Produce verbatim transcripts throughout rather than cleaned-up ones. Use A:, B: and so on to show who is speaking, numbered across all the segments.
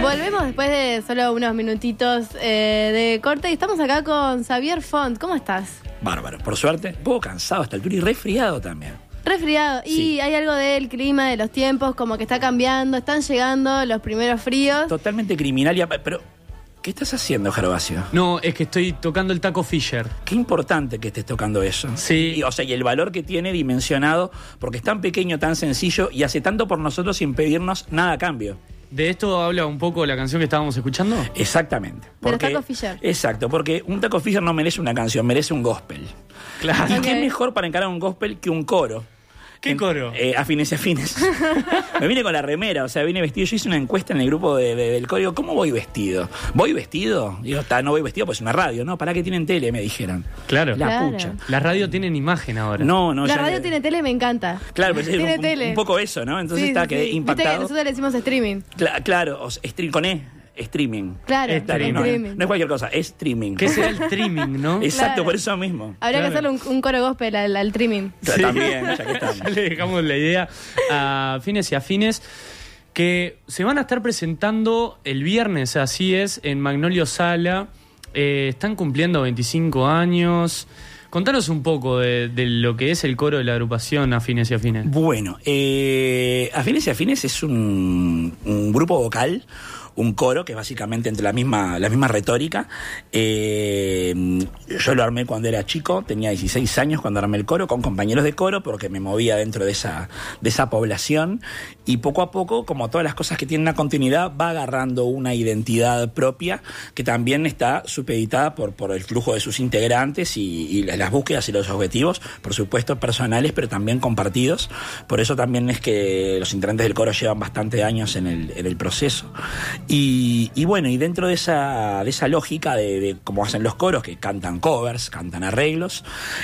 A: Volvemos después de solo unos minutitos eh, de corte y estamos acá con Xavier Font. ¿Cómo estás?
B: Bárbaro, por suerte, un poco cansado hasta el altura y resfriado también.
A: Resfriado. Y
B: Sí.
A: hay algo del clima, de los tiempos, como que está cambiando, están llegando los primeros fríos.
B: Totalmente criminal, y apa- pero ¿qué estás haciendo, Gervasio?
C: No, es que estoy tocando el taco Fisher.
B: Qué importante que estés tocando eso.
C: Sí.
B: Y, o sea, y el valor que tiene dimensionado, porque es tan pequeño, tan sencillo, y hace tanto por nosotros sin pedirnos nada a cambio.
C: ¿De esto habla un poco la canción que estábamos escuchando?
B: Exactamente.
A: De los tacos Fisher.
B: Exacto, porque un taco Fisher no merece una canción, merece un gospel.
C: Claro.
B: ¿Y
A: Ok.
B: qué mejor para encarar un gospel que un coro?
C: ¿Qué
B: En-
C: coro?
B: Eh, afines y afines. Me vine con la remera, o sea, vine vestido. Yo hice una encuesta en el grupo de, de- del código. ¿Cómo voy vestido? ¿Voy vestido? Digo, "Ta, no voy vestido, pues es una radio. No, ¿para qué tienen tele?", me dijeron.
C: Claro.
B: La
A: Claro.
B: pucha.
C: Las radios tienen imagen ahora.
B: No, no,
A: la
B: ya
A: radio
B: le-
A: tiene tele, me encanta.
B: Claro, pero es
A: tiene
B: un,
A: tele.
B: un poco eso, ¿no? Entonces
A: Sí,
B: está,
A: sí,
B: quedé
A: sí. Viste que
B: impactado.
A: nosotros le decimos streaming.
B: Cla- claro, o sea, stream- con E, streaming.
A: Claro,
C: Es
B: Claro, no,
A: streaming.
B: no es cualquier cosa, es streaming.
C: ¿Qué será el streaming, no?
B: Exacto,
A: Claro.
B: por eso mismo.
A: Habría
C: Claro.
A: que hacerle un, un coro gospel al, al streaming.
B: Sí. También, ya que estamos.
C: Ya le dejamos la idea a fines y afines que se van a estar presentando el viernes, así es, en Magnolio Sala. Eh, están cumpliendo veinticinco años. Contanos un poco de, de lo que es el coro de la agrupación Afines y Afines.
B: Bueno, eh, Afines y Afines es un, un grupo vocal, un coro que básicamente entre la misma, la misma retórica. Eh, yo lo armé cuando era chico, tenía dieciséis años cuando armé el coro, con compañeros de coro, porque me movía dentro de esa, de esa población. Y poco a poco, como todas las cosas que tienen una continuidad, va agarrando una identidad propia que también está supeditada por, por el flujo de sus integrantes y, y las búsquedas y los objetivos, por supuesto personales, pero también compartidos. Por eso también es que los integrantes del coro llevan bastante años en el, en el proceso. Y, y bueno, y dentro de esa, de esa lógica de, de cómo hacen los coros, que cantan covers, cantan arreglos,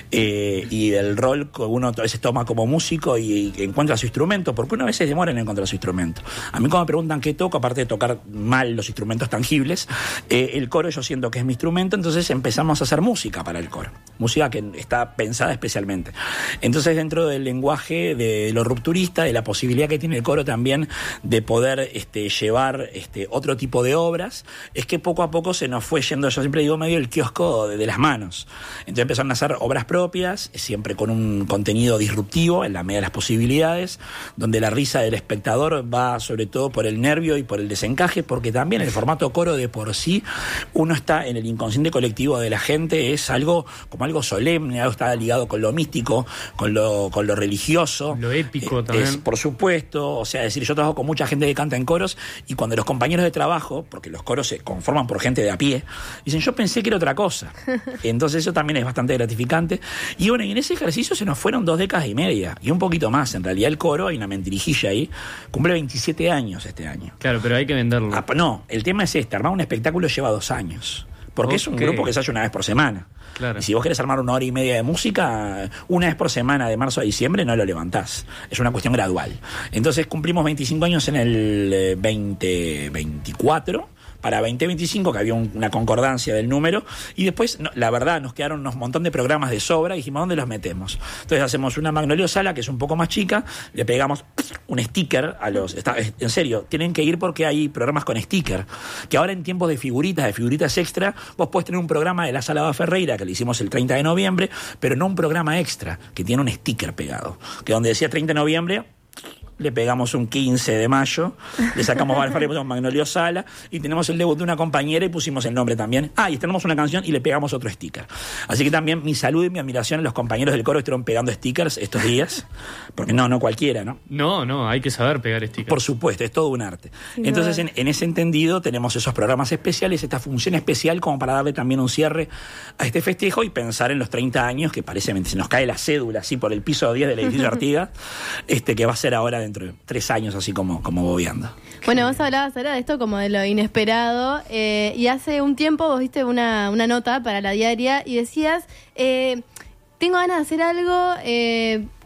B: eh, y del rol que uno a veces toma como músico y, y encuentra su instrumento, porque uno a veces demora en encontrar su instrumento. A mí cuando me preguntan qué toco, aparte de tocar mal los instrumentos tangibles, eh, el coro yo siento que es mi instrumento, entonces empezamos a hacer música para el coro, música que está pensada especialmente. Entonces dentro del lenguaje de lo rupturista, de la posibilidad que tiene el coro también de poder este, llevar este, otro tipo de obras, es que poco a poco se nos fue yendo, yo siempre digo, medio el kiosco de, de las manos. Entonces empezaron a hacer obras propias, siempre con un contenido disruptivo, en la medida de las posibilidades, donde la risa del espectador va sobre todo por el nervio y por el desencaje, porque también el formato coro de por sí, uno está en el inconsciente colectivo de la gente, es algo como algo solemne, algo está ligado con lo místico, con lo, con lo religioso.
C: Lo épico
B: Eh,
C: también.
B: es, por supuesto, o sea, es decir, yo trabajo con mucha gente que canta en coros y cuando los compañeros de trabajo, porque los coros se conforman por gente de a pie, dicen, yo pensé que era otra cosa. Entonces eso también es bastante gratificante. Y bueno, y en ese ejercicio se nos fueron dos décadas y media, y un poquito más. En realidad el coro, hay una mentirijilla ahí, cumple veintisiete años este año.
C: Claro, pero hay que venderlo.
B: Ah, no, el tema es este, armar un espectáculo lleva dos años. Porque es un
C: Ok.
B: grupo que se hace una vez por semana.
C: Claro.
B: Y si vos querés armar una hora y media de música, una vez por semana de marzo a diciembre no lo levantás. Es una cuestión gradual. Entonces cumplimos veinticinco años en el eh, veinte veinticuatro. Para veinte veinticinco, que había un- una concordancia del número, y después, no, la verdad, nos quedaron unos montón de programas de sobra, y dijimos, ¿dónde los metemos? Entonces hacemos una Magnolio Sala, que es un poco más chica, le pegamos un sticker a los... Está, en serio, tienen que ir porque hay programas con sticker, que ahora en tiempos de figuritas, de figuritas extra, vos podés tener un programa de la Sala Bá Ferreira, que le hicimos el treinta de noviembre, pero no un programa extra, que tiene un sticker pegado, que donde decía treinta de noviembre... le pegamos un quince de mayo, le sacamos Bá Ferreira y pusimos Magnolio Sala, y tenemos el debut de una compañera y pusimos el nombre también. Ah, y tenemos una canción y le pegamos otro sticker. Así que también mi salud y mi admiración a los compañeros del coro que estuvieron pegando stickers estos días, porque no, no cualquiera, ¿no?
C: No, no, hay que saber pegar stickers.
B: Por supuesto, es todo un arte.
A: Sin
B: Entonces,
A: duda.
B: en, en ese entendido, tenemos esos programas especiales, esta función especial como para darle también un cierre a este festejo y pensar en los treinta años, que parece que se nos cae la cédula así por el piso diez del edificio Artigas, este, que va a ser ahora dentro de tres años, así como, como bobeando.
A: Bueno, vos hablabas ahora de esto como de lo inesperado, eh, y hace un tiempo vos viste una, una nota para la diaria y decías, eh, tengo ganas de hacer algo eh,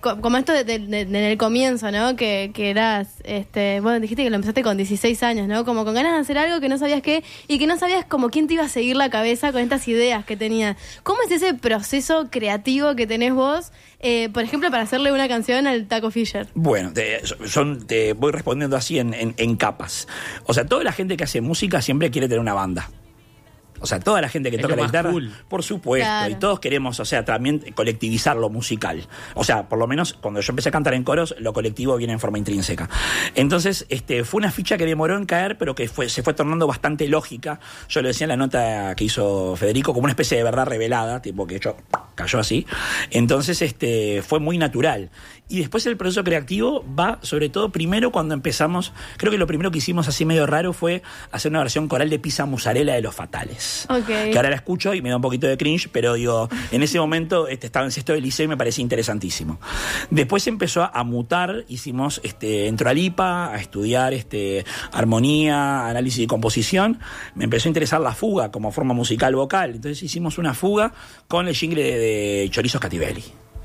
A: como esto de, de, de, en el comienzo, ¿no? Que, que eras, este, bueno, dijiste que lo empezaste con dieciséis años, ¿no? Como con ganas de hacer algo que no sabías qué, y que no sabías como quién te iba a seguir la cabeza con estas ideas que tenías. ¿Cómo es ese proceso creativo que tenés vos, eh, por ejemplo, para hacerle una canción al Taco Fisher?
B: Bueno, te, son, te voy respondiendo así en, en, en capas. O sea, toda la gente que hace música siempre quiere tener una banda. O sea, toda la gente que
C: es
B: toca la guitarra,
C: cool.
B: Por supuesto, claro. Y todos queremos, o sea, también colectivizar lo musical. O sea, por lo menos cuando yo empecé a cantar en coros, lo colectivo viene en forma intrínseca. Entonces, este, fue una ficha que demoró en caer, pero que fue, se fue tornando bastante lógica. Yo lo decía en la nota que hizo Federico, como una especie de verdad revelada, tipo que yo cayó así. Entonces, este, fue muy natural. Y después el proceso creativo va, sobre todo, primero cuando empezamos, creo que lo primero que hicimos así medio raro fue hacer una versión coral de Pisa Musarela de Los Fatales.
A: Okay.
B: Que ahora la escucho y me da un poquito de cringe, pero digo, en ese momento este, estaba en sexto de liceo y me parecía interesantísimo. Después empezó a, a mutar, hicimos, este, entró a Lipa a estudiar este, armonía, análisis y composición. Me empezó a interesar la fuga como forma musical vocal. Entonces hicimos una fuga con el jingle de, de Chorizos Cativelli.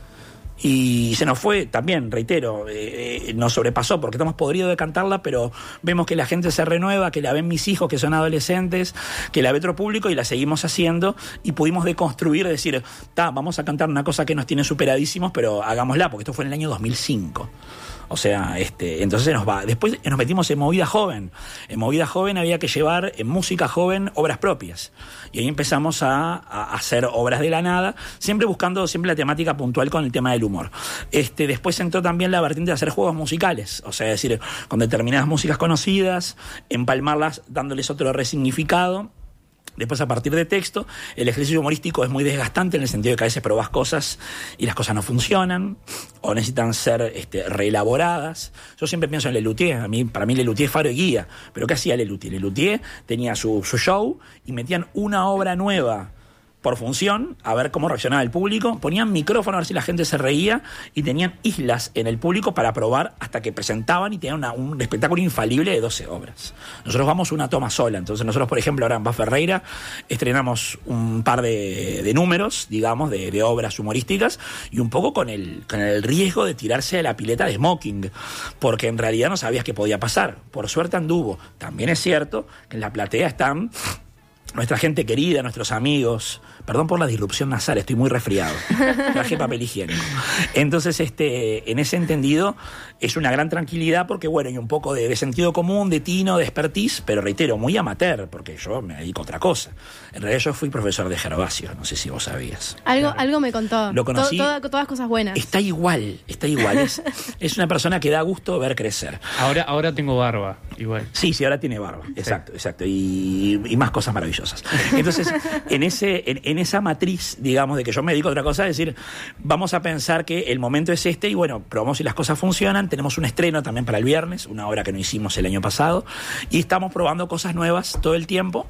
B: Y se nos fue, también, reitero, eh, nos sobrepasó porque estamos podridos de cantarla, pero vemos que la gente se renueva, que la ven mis hijos que son adolescentes, que la ve otro público y la seguimos haciendo y pudimos deconstruir, decir, ta, vamos a cantar una cosa que nos tiene superadísimos, pero hagámosla, porque esto fue en el año dos mil cinco. O sea, este, entonces nos va. Después nos metimos en Movida Joven. En Movida Joven había que llevar en música joven obras propias. Y ahí empezamos a, a hacer obras de la nada, siempre buscando siempre la temática puntual con el tema del humor. Este, después entró también la vertiente de hacer juegos musicales. O sea, es decir, con determinadas músicas conocidas, empalmarlas dándoles otro resignificado. Después, a partir de texto, el ejercicio humorístico es muy desgastante en el sentido de que a veces probás cosas y las cosas no funcionan o necesitan ser este, reelaboradas. Yo siempre pienso en Lelutier. A mí, para mí Lelutier es faro y guía. ¿Pero qué hacía Lelutier? Lelutier tenía su, su show y metían una obra nueva por función, a ver cómo reaccionaba el público, ponían micrófono a ver si la gente se reía y tenían islas en el público para probar hasta que presentaban y tenían una, un espectáculo infalible de doce obras. Nosotros vamos una toma sola, entonces nosotros, por ejemplo, ahora en Baf Ferreira estrenamos un par de, de números, digamos, de, de obras humorísticas y un poco con el, con el riesgo de tirarse a la pileta de smoking, porque en realidad no sabías qué podía pasar. Por suerte anduvo. También es cierto que en la platea están nuestra gente querida, nuestros amigos. Perdón por la disrupción nasal, estoy muy resfriado. Traje papel higiénico. Entonces, este, en ese entendido, es una gran tranquilidad porque, bueno, hay un poco de, de sentido común, de tino, de expertise, pero reitero, muy amateur, porque yo me dedico a otra cosa. En realidad yo fui profesor de Gervasio, no sé si vos sabías.
A: Algo, claro. algo me contó.
B: Lo conocí.
A: To, to, todas cosas buenas.
B: Está igual, está igual. Es, es una persona que da gusto ver crecer.
C: Ahora, ahora tengo barba, igual.
B: Sí, sí, ahora tiene barba. Sí. Exacto, exacto. Y, y más cosas maravillosas. Entonces, en ese, en, en esa matriz, digamos, de que yo me dedico a otra cosa, es decir, vamos a pensar que el momento es este y bueno, probamos si las cosas funcionan. Tenemos un estreno también para el viernes, una obra que no hicimos el año pasado, y estamos probando cosas nuevas todo el tiempo.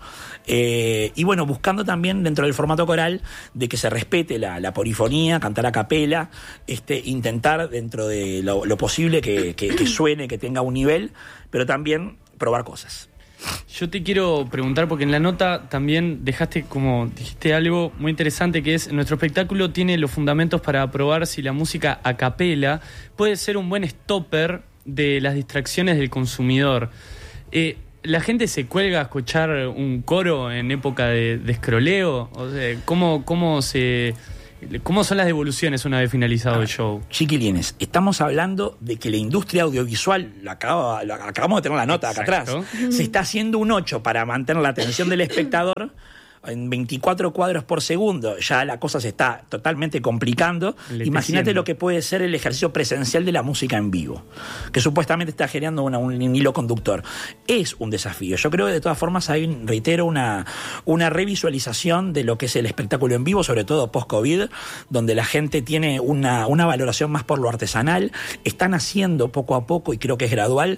B: Eh, y bueno, buscando también dentro del formato coral de que se respete la, la polifonía, cantar a capela, este, intentar dentro de lo, lo posible que, que, que suene, que tenga un nivel, pero también probar cosas.
C: Yo te quiero preguntar, porque en la nota también dejaste como, dijiste algo muy interesante, que es, nuestro espectáculo tiene los fundamentos para probar si la música a capela puede ser un buen stopper de las distracciones del consumidor. Eh, ¿La gente se cuelga a escuchar un coro en época de, de escroleo? O sea, ¿cómo, cómo se... ¿Cómo son las devoluciones una vez finalizado ah, el show?
B: Chiquilines, estamos hablando de que la industria audiovisual, lo acaba, lo, acabamos de tener la nota acá Exacto. atrás, se está haciendo un ocho para mantener la atención del espectador en veinticuatro cuadros por segundo. Ya la cosa se está totalmente complicando. Imagínate lo que puede ser el ejercicio presencial de la música en vivo, que supuestamente está generando una, un hilo conductor. Es un desafío. Yo creo que de todas formas hay, reitero, una, una revisualización de lo que es el espectáculo en vivo, sobre todo post-COVID, donde la gente tiene una, una valoración más por lo artesanal. Están haciendo poco a poco, y creo que es gradual,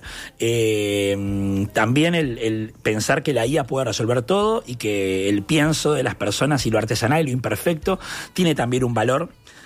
B: eh, también el, el pensar que la I A puede resolver todo y que el pienso de las personas y lo artesanal y lo imperfecto tiene también un valor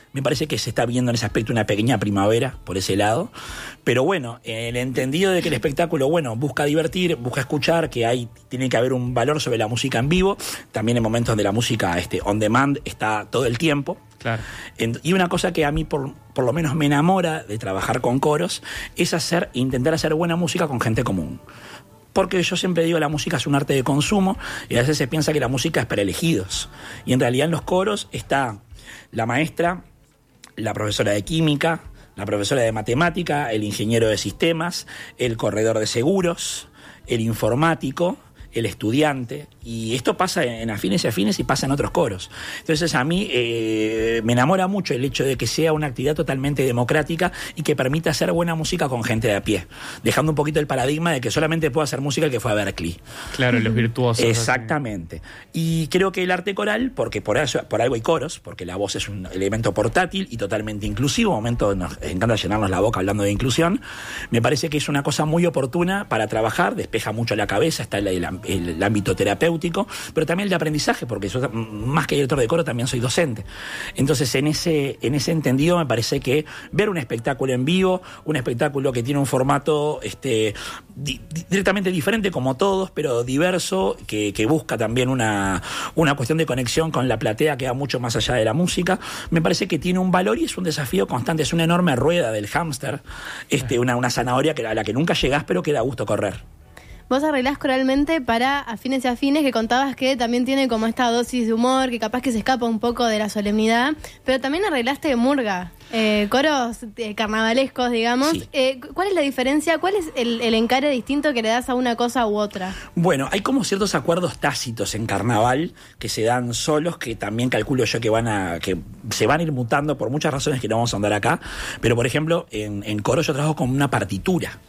B: Me parece que se está viendo en ese aspecto una pequeña primavera por ese lado. Pero bueno, el entendido de que el espectáculo, bueno, busca divertir, busca escuchar, que hay, tiene que haber un valor sobre la música en vivo, también en momentos donde la música este, on demand está todo el tiempo.
C: Claro.
B: Y una cosa que a mí por, por lo menos me enamora de trabajar con coros es hacer, intentar hacer buena música con gente común. Porque yo siempre digo, la música es un arte de consumo y a veces se piensa que la música es para elegidos. Y en realidad en los coros está la maestra, la profesora de química, la profesora de matemática, el ingeniero de sistemas, el corredor de seguros, el informático, el estudiante, y esto pasa en Afines y Afines y pasa en otros coros. Entonces a mí eh, me enamora mucho el hecho de que sea una actividad totalmente democrática y que permita hacer buena música con gente de a pie, dejando un poquito el paradigma de que solamente puede hacer música el que fue a Berkeley.
C: Claro, los virtuosos.
B: Exactamente. Así. Y creo que el arte coral, porque por, eso, por algo hay coros, porque la voz es un elemento portátil y totalmente inclusivo, un momento nos encanta llenarnos la boca hablando de inclusión, me parece que es una cosa muy oportuna para trabajar, despeja mucho la cabeza, está el, el, el, el ámbito terapéutico, pero también el de aprendizaje, porque yo más que director de coro también soy docente. Entonces en ese, en ese entendido me parece que ver un espectáculo en vivo, un espectáculo que tiene un formato este, di, directamente diferente como todos, pero diverso, que, que busca también una, una cuestión de conexión con la platea que va mucho más allá de la música, me parece que tiene un valor y es un desafío constante, es una enorme rueda del hámster, este, una, una zanahoria que, a la que nunca llegás pero que da gusto correr.
A: Vos arreglás coralmente para Afines y Afines, que contabas que también tiene como esta dosis de humor, que capaz que se escapa un poco de la solemnidad, pero también arreglaste murga, eh, coros eh, carnavalescos, digamos.
B: Sí.
A: Eh, ¿Cuál es la diferencia? ¿Cuál es el, el encare distinto que le das a una cosa u otra?
B: Bueno, hay como ciertos acuerdos tácitos en carnaval que se dan solos, que también calculo yo que van a que se van a ir mutando por muchas razones que no vamos a andar acá, pero por ejemplo, en, en coro yo trabajo con una partitura.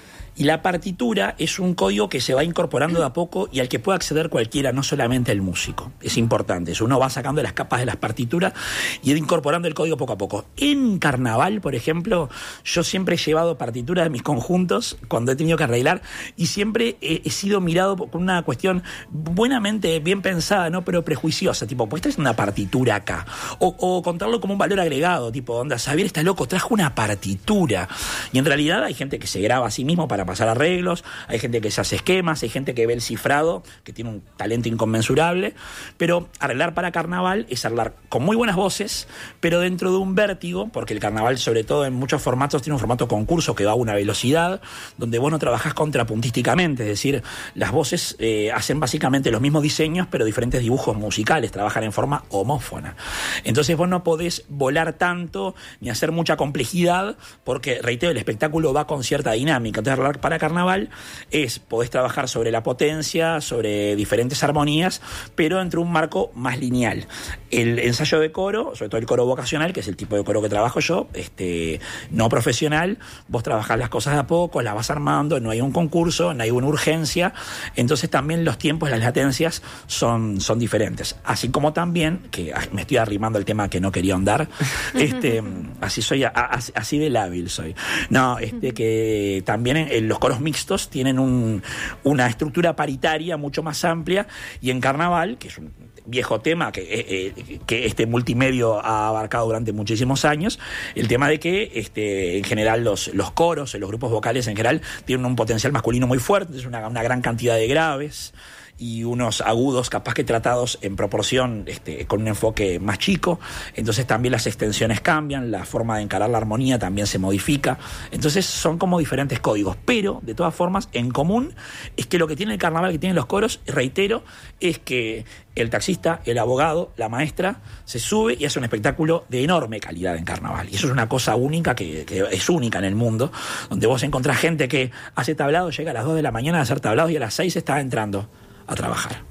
B: Y la partitura es un código que se va incorporando de a poco y al que puede acceder cualquiera, no solamente el músico. Es importante eso. Uno va sacando las capas de las partituras y ir incorporando el código poco a poco. En carnaval, por ejemplo, yo siempre he llevado partituras de mis conjuntos cuando he tenido que arreglar y siempre he, he sido mirado con una cuestión buenamente bien pensada, ¿no? Pero prejuiciosa. Tipo, pues traes una partitura acá. O, o contarlo como un valor agregado. Tipo, onda, Xavier está loco, trajo una partitura. Y en realidad hay gente que se graba a sí mismo para pasar arreglos, hay gente que se hace esquemas, hay gente que ve el cifrado, que tiene un talento inconmensurable, pero arreglar para carnaval es arreglar con muy buenas voces, pero dentro de un vértigo, porque el carnaval sobre todo en muchos formatos tiene un formato concurso que va a una velocidad, donde vos no trabajás contrapuntísticamente, es decir, las voces eh, hacen básicamente los mismos diseños, pero diferentes dibujos musicales, trabajan en forma homófona. Entonces vos no podés volar tanto, ni hacer mucha complejidad, porque, reitero, el espectáculo va con cierta dinámica. Entonces, para carnaval es, podés trabajar sobre la potencia, sobre diferentes armonías, pero dentro de un marco más lineal. El ensayo de coro, sobre todo el coro vocacional, que es el tipo de coro que trabajo yo, este, no profesional, vos trabajás las cosas de a poco, las vas armando, no hay un concurso, no hay una urgencia, entonces también los tiempos, las latencias son, son diferentes. Así como también, que me estoy arrimando el tema que no quería ahondar, este, así soy, así, así de lábil soy. No, este, que también en los coros mixtos tienen un, una estructura paritaria mucho más amplia y en carnaval, que es un viejo tema que, eh, que este multimedio ha abarcado durante muchísimos años, el tema de que este, en general los, los coros, los grupos vocales en general tienen un potencial masculino muy fuerte, es una, una gran cantidad de graves y unos agudos capaz que tratados en proporción este, con un enfoque más chico, entonces también las extensiones cambian, la forma de encarar la armonía también se modifica, entonces son como diferentes códigos, pero de todas formas en común es que lo que tiene el carnaval, que tienen los coros, reitero, es que el taxista, el abogado, la maestra se sube y hace un espectáculo de enorme calidad en carnaval, y eso es una cosa única que, que es única en el mundo, donde vos encontrás gente que hace tablados, llega a las dos de la mañana a hacer tablados y a las seis está entrando a trabajar.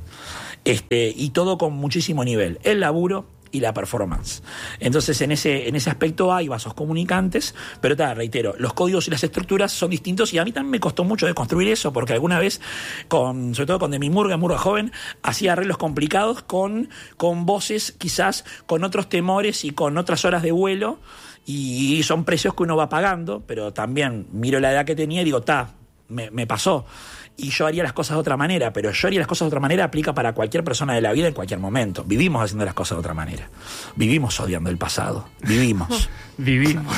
B: Este, y todo con muchísimo nivel, el laburo y la performance. Entonces en ese, en ese aspecto hay vasos comunicantes, pero te reitero, los códigos y las estructuras son distintos y a mí también me costó mucho deconstruir eso, porque alguna vez, con, sobre todo con Demi Murga, Murga joven, hacía arreglos complicados con, con voces quizás con otros temores y con otras horas de vuelo, y son precios que uno va pagando, pero también miro la edad que tenía y digo, ta, me, me pasó. Y yo haría las cosas de otra manera, pero yo haría las cosas de otra manera aplica para cualquier persona de la vida en cualquier momento. Vivimos haciendo las cosas de otra manera. Vivimos odiando el pasado. Vivimos.
C: Vivimos.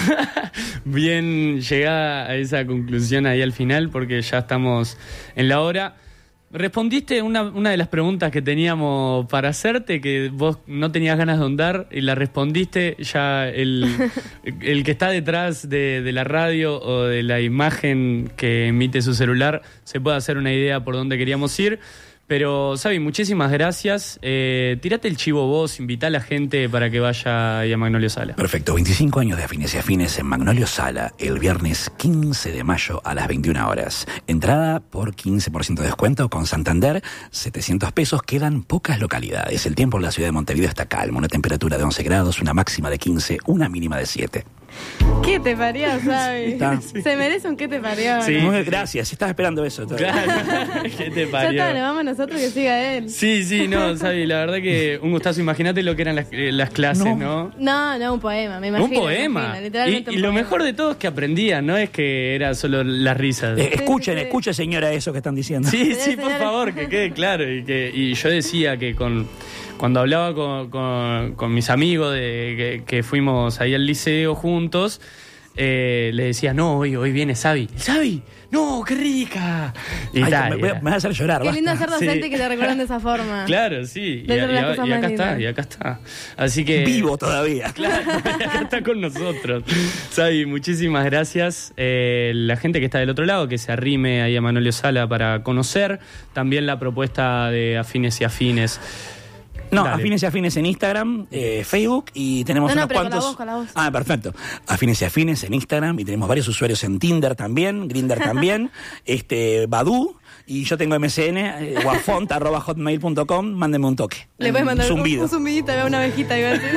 C: Bien llegada a esa conclusión ahí al final, porque ya estamos en la hora. Respondiste una, una de las preguntas que teníamos para hacerte, que vos no tenías ganas de ahondar, y la respondiste. Ya el, el que está detrás de, de la radio o de la imagen que emite su celular se puede hacer una idea por dónde queríamos ir. Pero, Sabi, muchísimas gracias. Eh, tirate el chivo vos, invitá a la gente para que vaya ahí a Magnolio Sala.
B: Perfecto, veinticinco años de Afines y Afines en Magnolio Sala, el viernes quince de mayo a las veintiuna horas. Entrada por quince por ciento de descuento con Santander, setecientos pesos, quedan pocas localidades. El tiempo en la ciudad de Montevideo está calmo, una temperatura de once grados, una máxima de quince, una mínima de siete.
A: ¿Qué te parió, Sabi? Se merece un qué te parió.
B: Sí,
A: ¿no?
B: Muy gracias, estás esperando eso todavía.
C: Claro, ¿qué te parió?
A: Ya está, nos vamos nosotros que siga él.
C: Sí, sí, no, Sabi, la verdad que un gustazo. Imagínate lo que eran las, eh, las clases, ¿no? ¿no?
A: No, no, un poema, me imagino.
C: Un poema.
A: Me imagino, literalmente
C: y
A: un
C: y lo
A: poema.
C: mejor de todo es que aprendían, no es que era solo las risas.
B: Eh, escuchen,
A: Sí, sí, sí.
B: escuchen, señora, eso que están diciendo.
C: Sí,
A: Sí,
C: sí, por
A: señora.
C: favor, que quede claro. Y, que, y yo decía que con cuando hablaba con, con, con mis amigos de que, que fuimos ahí al liceo juntos, eh, les decía, no, hoy, hoy viene Sabi. ¿Sabi? ¡No, qué rica! Y
B: Ay,
C: tal,
B: me, voy a-
C: y-
B: me vas a hacer llorar.
A: Qué
B: basta.
A: lindo ser docente
C: Sí.
A: y que te recuerden de esa forma.
C: Claro, sí. Y,
A: Dentro de
C: y-
A: las
C: y
A: cosas
C: acá
A: más
C: está,
A: lindas.
C: y acá está. Así que...
B: Vivo todavía.
C: Claro, y acá está con nosotros. Sabi, muchísimas gracias. Eh, la gente que está del otro lado, que se arrime ahí a Magnolio Sala para conocer también la propuesta de Afines y Afines.
B: No,
C: Dale.
B: Afines y Afines en Instagram, eh, Facebook, y tenemos
A: No, no,
B: unos
A: pero con la
B: cuantos...
A: voz, con la voz.
B: Ah, perfecto. Afines y Afines en Instagram, y tenemos varios usuarios en Tinder también, Grindr también, este, Badoo, y yo tengo M S N, eh, guafont arroba hotmail punto com, mándenme un toque.
A: Le puedes mandar
B: un
A: un,
B: zumbido.
A: un zumbidito, una abejita, iba a decir.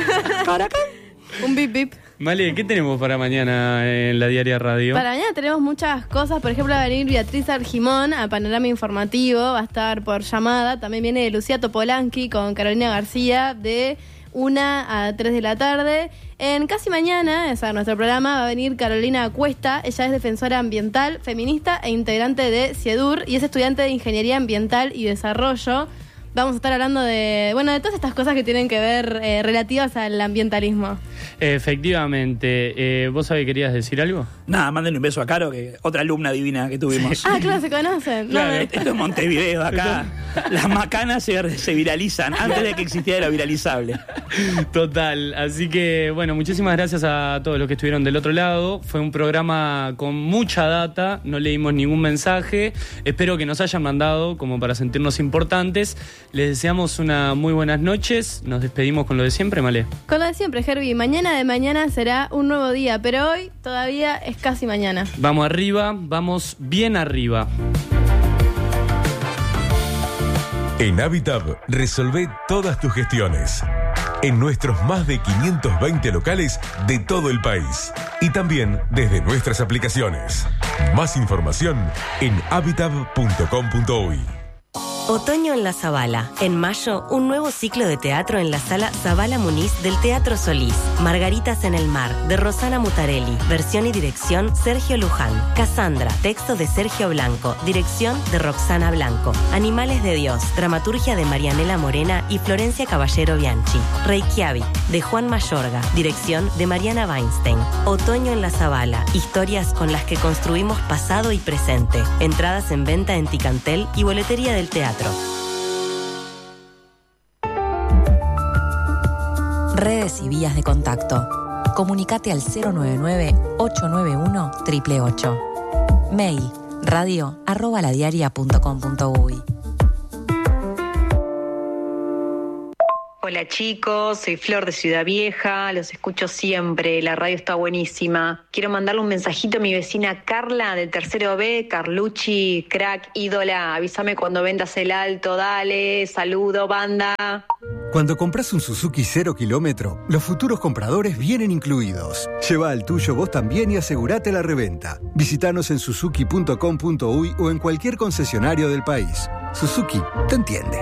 A: Un bip bip.
C: Vale, ¿qué tenemos para mañana en la Diaria Radio?
A: Para mañana tenemos muchas cosas. Por ejemplo, va a venir Beatriz Argimón a Panorama Informativo. Va a estar por llamada. También viene Lucía Topolanqui con Carolina García de una a tres de la tarde. En Casi Mañana, o sea, nuestro programa, va a venir Carolina Cuesta. Ella es defensora ambiental, feminista e integrante de CIEDUR y es estudiante de Ingeniería Ambiental y Desarrollo. Vamos a estar hablando de, bueno, de todas estas cosas que tienen que ver eh, relativas al ambientalismo.
C: Efectivamente. Eh, ¿Vos sabés, querías decir algo?
B: Nada, mándenle un beso a Caro, que otra alumna divina que tuvimos.
A: Ah, claro, se conocen.
B: Claro,
A: No,
B: esto es Montevideo, acá las macanas se, se viralizan antes de que existiera lo viralizable.
C: Total, así que bueno, muchísimas gracias a todos los que estuvieron del otro lado. Fue un programa con mucha data, no leímos ningún mensaje. Espero que nos hayan mandado como para sentirnos importantes. Les deseamos una muy buenas noches. Nos despedimos con lo de siempre, Malé.
A: Con lo de siempre, Herbie. Mañana de mañana será un nuevo día, pero hoy todavía es casi mañana.
C: Vamos arriba, vamos bien arriba.
D: En Habitab resolvé todas tus gestiones. En nuestros más de quinientos veinte locales de todo el país. Y también desde nuestras aplicaciones. Más información en habitab punto com punto uy.
E: Otoño en la Zabala. En mayo, un nuevo ciclo de teatro en la sala Zabala Muniz del Teatro Solís. Margaritas en el mar, de Rosana Mutarelli. Versión y dirección, Sergio Luján. Cassandra, texto de Sergio Blanco. Dirección de Roxana Blanco. Animales de Dios, dramaturgia de Marianela Morena y Florencia Caballero Bianchi. Reykjavik, de Juan Mayorga. Dirección de Mariana Weinstein. Otoño en la Zabala. Historias con las que construimos pasado y presente. Entradas en venta en Ticantel y boletería del teatro.
F: Redes y vías de contacto. Comunicate al cero nueve nueve, ocho nueve uno, ocho ocho ocho. Mail radio arroba ladiaria punto com punto uy.
G: Hola chicos, soy Flor de Ciudad Vieja, los escucho siempre, la radio está buenísima. Quiero mandarle un mensajito a mi vecina Carla del tercero B, Carlucci, crack, ídola, avísame cuando vendas el alto, dale, saludo, banda.
H: Cuando compras un Suzuki cero kilómetro, los futuros compradores vienen incluidos. Lleva el tuyo vos también y asegurate la reventa. Visítanos en suzuki punto com punto uy o en cualquier concesionario del país. Suzuki te entiende.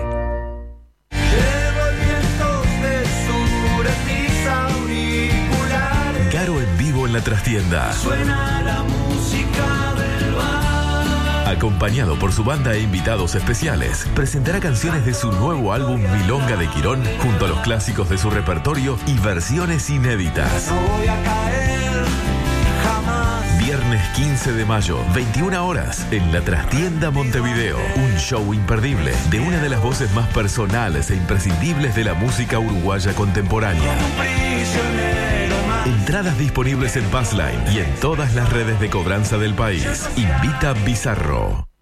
D: Caro en vivo en la trastienda.
I: Suena la música del bar. Acompañado por su banda e invitados especiales, presentará canciones de su nuevo álbum Milonga de Quirón, junto a los clásicos de su repertorio y versiones inéditas.
J: No voy a caer jamás.
I: Viernes quince de mayo, veintiuna horas, en la Trastienda Montevideo. Un show imperdible de una de las voces más personales e imprescindibles de la música uruguaya contemporánea. Entradas disponibles en Passline y en todas las redes de cobranza del país. Invita Bizarro.